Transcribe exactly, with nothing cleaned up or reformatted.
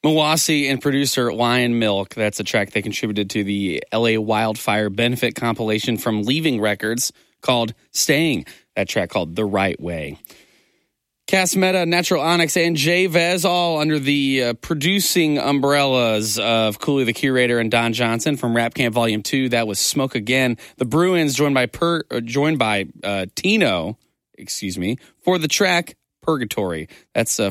Mawasi and producer Lion Milk. That's a track they contributed to the L A Wildfire benefit compilation from Leaving Records called Staying. That track called The Right Way. Cass Meta, Natural Onyx, and Jay Vez, all under the uh, producing umbrellas of Cooley the Curator and Don Johnson from Rap Camp Volume two. That was Smoke Again. The Bruins joined by per, uh, joined by uh, Tino, excuse me, for the track Purgatory. That's uh,